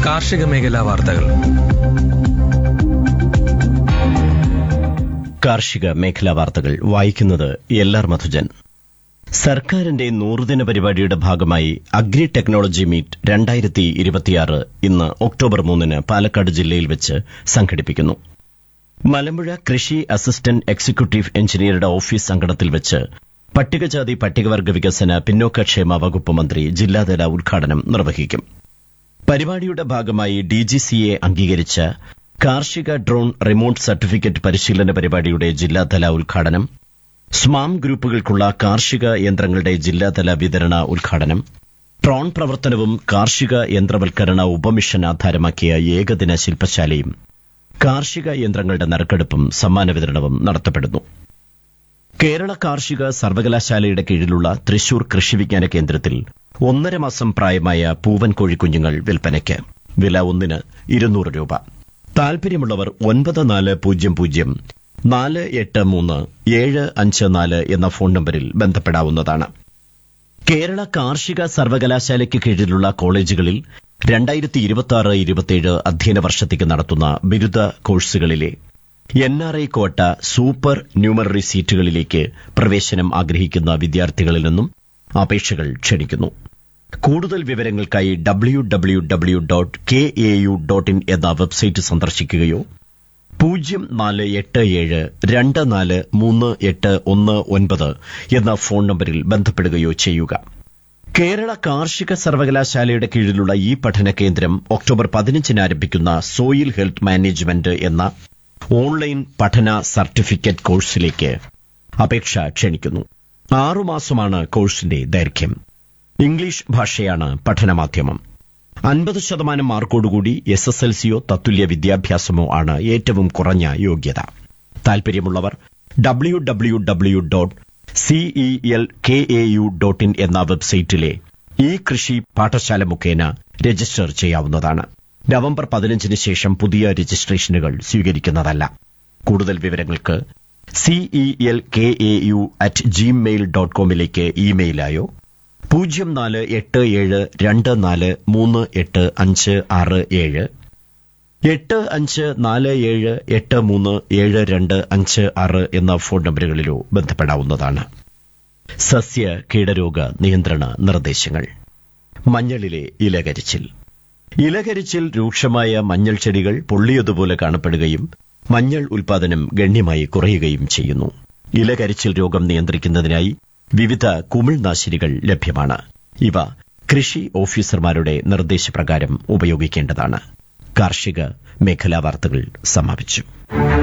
കാർഷിക മേഖലാ വാർത്തകൾ. കാർഷിക മേഖലാ വാർത്തകൾ വായിക്കുന്നത് എൽ.ആർ. മധുജൻ. സർക്കാരിന്റെ 100-ദിന പരിപാടിയുടെ ഭാഗമായി അഗ്രി ടെക്നോളജി മീറ്റ് 2026 ഇന്ന് ഒക്ടോബർ 3 പാലക്കാട് ജില്ലയിൽ വെച്ച് സംഘടിപ്പിക്കുന്നു. മലമ്പുഴ കൃഷി അസിസ്റ്റന്റ് എക്സിക്യൂട്ടീവ് എഞ്ചിനീയറുടെ ഓഫീസ് അങ്കണത്തിൽ വെച്ച് പട്ടികജാതി പട്ടികവർഗ വികസന പിന്നോക്കക്ഷേമ വകുപ്പ് മന്ത്രി ജില്ലാതല ഉദ്ഘാടനം നിർവഹിക്കും. പരിപാടിയുടെ ഭാഗമായി ഡിജിസിഎ അംഗീകരിച്ച കാർഷിക ഡ്രോൺ റിമോട്ട് സർട്ടിഫിക്കറ്റ് പരിശീലന പരിപാടിയുടെ ജില്ലാതല ഉദ്ഘാടനം, സ്മാം ഗ്രൂപ്പുകൾക്കുള്ള കാർഷിക യന്ത്രങ്ങളുടെ ജില്ലാതല വിതരണ ഉദ്ഘാടനം, ഡ്രോൺ പ്രവർത്തനവും കാർഷിക യന്ത്രവൽക്കരണ ഉപമിഷൻ ആധാരമാക്കിയ ഏകദിന ശില്പശാലയും കാർഷിക യന്ത്രങ്ങളുടെ നറുക്കെടുപ്പും സമ്മാന വിതരണവും നടത്തപ്പെടുന്നു. കേരള കാർഷിക സർവകലാശാലയുടെ കീഴിലുള്ള തൃശൂർ കൃഷിവിജ്ഞാന കേന്ദ്രത്തിൽ 1.5 മാസം പ്രായമായ പൂവൻ കോഴിക്കുഞ്ഞുങ്ങൾ വിൽപ്പനയ്ക്ക്. വില ഒന്നിന് 200 രൂപ. താൽപര്യമുള്ളവർ 9400-483-754 എന്ന ഫോൺ നമ്പറിൽ ബന്ധപ്പെടാവുന്നതാണ്. കേരള കാർഷിക സർവകലാശാലയ്ക്ക് കീഴിലുള്ള കോളേജുകളിൽ 2026-27 അധ്യയന വർഷത്തേക്ക് നടത്തുന്ന ബിരുദ കോഴ്സുകളിലെ NRI കോട്ട സൂപ്പർ ന്യൂമററി സീറ്റുകളിലേക്ക് പ്രവേശനം ആഗ്രഹിക്കുന്ന വിദ്യാർത്ഥികളിൽ നിന്നും അപേക്ഷകൾ ക്ഷണിക്കുന്നു. കൂടുതൽ വിവരങ്ങൾക്കായി www.kau.in എന്ന വെബ്സൈറ്റ് സന്ദർശിക്കുകയോ 0487243819 എന്ന ഫോൺ നമ്പറിൽ ബന്ധപ്പെടുകയോ ചെയ്യുക. കേരള കാർഷിക സർവകലാശാലയുടെ കീഴിലുള്ള ഈ പഠന കേന്ദ്രം ഒക്ടോബർ 15 ആരംഭിക്കുന്ന സോയിൽ ഹെൽത്ത് മാനേജ്മെന്റ് എന്ന ഓൺലൈൻ പഠന സർട്ടിഫിക്കറ്റ് കോഴ്സിലേക്ക് അപേക്ഷ ക്ഷണിക്കുന്നു. 6 മാസമാണ് കോഴ്സിന്റെ ദൈർഘ്യം. ഇംഗ്ലീഷ് ഭാഷയാണ് പഠനമാധ്യമം. 50% മാർക്കോടുകൂടി SSLCയോ തത്തുല്യ വിദ്യാഭ്യാസമോ ആണ് ഏറ്റവും കുറഞ്ഞ യോഗ്യത. താൽപര്യമുള്ളവർ www.celkau.in എന്ന വെബ്സൈറ്റിലെ ഈ കൃഷി പാഠശാല മുഖേന രജിസ്റ്റർ ചെയ്യാവുന്നതാണ്. നവംബർ 15 ശേഷം പുതിയ രജിസ്ട്രേഷനുകൾ സ്വീകരിക്കുന്നതല്ല. കൂടുതൽ വിവരങ്ങൾക്ക് celkau@gmail.com ഇമെയിലായോ 0487243856 8547837256 എന്ന ഫോൺ നമ്പറുകളിലോ ബന്ധപ്പെടാവുന്നതാണ്. സസ്യ കീടരോഗ നിയന്ത്രണ നിർദ്ദേശങ്ങൾ. മഞ്ഞളിലെ ഇലകരിച്ചിൽ. ഇലകരിച്ചിൽ രൂക്ഷമായ മഞ്ഞൾ ചെടികൾ പൊള്ളിയതുപോലെ കാണപ്പെടുകയും മഞ്ഞൾ ഉൽപാദനം ഗണ്യമായി കുറയുകയും ചെയ്യുന്നു. ഇലകരിച്ചിൽ രോഗം നിയന്ത്രിക്കുന്നതിനായി വിവിധ കുമിൾനാശിനികൾ ലഭ്യമാണ്. ഇവ കൃഷി ഓഫീസർമാരുടെ നിർദ്ദേശപ്രകാരം ഉപയോഗിക്കേണ്ടതാണ്. കാർഷിക മേഖലാ വാർത്തകൾ സമാപിച്ചു.